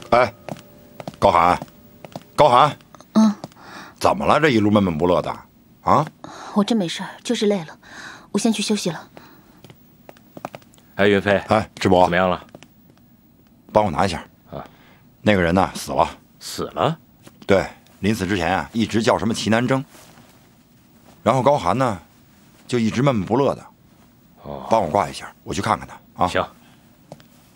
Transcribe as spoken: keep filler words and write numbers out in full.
哎，高寒，高寒， 嗯， 怎么了？这一路闷闷不乐的，啊？ 我真没事，就是累了，我先去休息了。 哎，云飞， 哎，智博， 怎么样了？ 帮我拿一下啊。 那个人呢，死了。 死了？ 对，临死之前啊，一直叫什么齐南征。然后高寒呢，就一直闷闷不乐的。 哦， 帮我挂一下，我去看看他啊。 行。